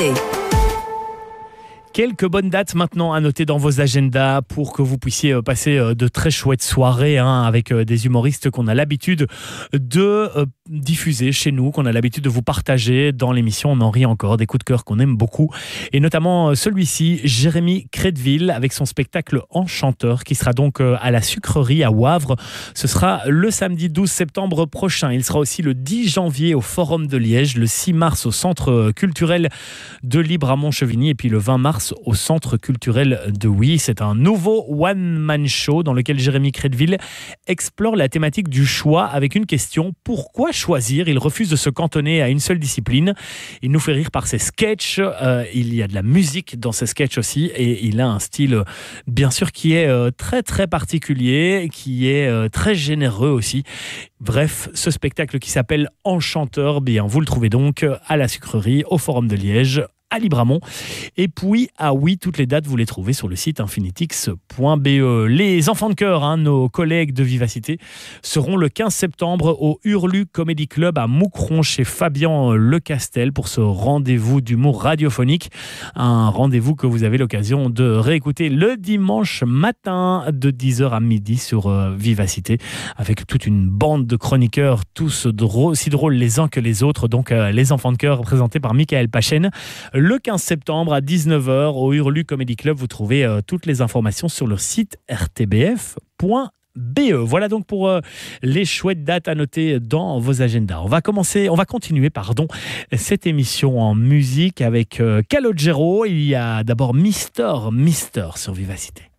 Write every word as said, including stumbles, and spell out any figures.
Vivacité. Quelques bonnes dates maintenant à noter dans vos agendas pour que vous puissiez passer de très chouettes soirées hein, avec des humoristes qu'on a l'habitude de euh, diffuser chez nous, qu'on a l'habitude de vous partager dans l'émission On en rit encore, des coups de cœur qu'on aime beaucoup. Et notamment celui-ci, Jérémy Crédville, avec son spectacle Enchanteur, qui sera donc à la Sucrerie à Wavre. Ce sera le samedi douze septembre prochain. Il sera aussi le dix janvier au Forum de Liège, le six mars au Centre culturel de Libre à Montchevigny et puis le vingt mars au Centre culturel de Oui. C'est un nouveau one-man show dans lequel Jérémy Crédville explore la thématique du choix avec une question: pourquoi choisir? Il refuse de se cantonner à une seule discipline. Il nous fait rire par ses sketchs. Euh, il y a de la musique dans ses sketchs aussi et il a un style bien sûr qui est euh, très très particulier, qui est euh, très généreux aussi. Bref, ce spectacle qui s'appelle Enchanteur, bien, vous le trouvez donc à la Sucrerie, au Forum de Liège, à Libramont. Et puis, ah oui, toutes les dates, vous les trouvez sur le site infinitix point b e. Les enfants de chœur, hein, nos collègues de Vivacité, seront le quinze septembre au Hurlu Comedy Club à Moucron chez Fabien Lecastel pour ce rendez-vous d'humour radiophonique. Un rendez-vous que vous avez l'occasion de réécouter le dimanche matin de dix heures à midi sur euh, Vivacité avec toute une bande de chroniqueurs, tous drôles, aussi drôles les uns que les autres. Donc, euh, les enfants de chœur présentés par Michael Pachen. Le quinze septembre à dix-neuf heures au Hurlu Comedy Club, vous trouvez euh, toutes les informations sur le site r t b f point b e. Voilà donc pour euh, les chouettes dates à noter dans vos agendas. On va commencer, on va continuer, pardon, cette émission en musique avec euh, Calogero. Il y a d'abord Mister Mister sur Vivacité.